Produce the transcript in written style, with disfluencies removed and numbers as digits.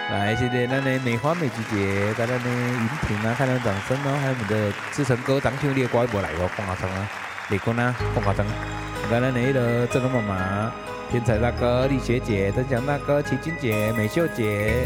来，谢谢咱的梅花美菊姐，带咱的荧屏啊，看到掌声哦，还有我们的志成哥张秋烈瓜无来哦，放下声啊，李坤啊，放下声，咱的那个郑龙妈妈、天才大哥、李学姐、曾祥大哥、齐君姐、美秀姐，